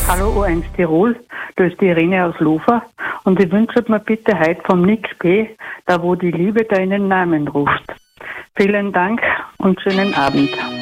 Hallo U1 Tirol, da ist die Irene aus Lofer und ich wünsche mir bitte heute vom Nix P, da wo die Liebe deinen Namen ruft. Vielen Dank und schönen Abend.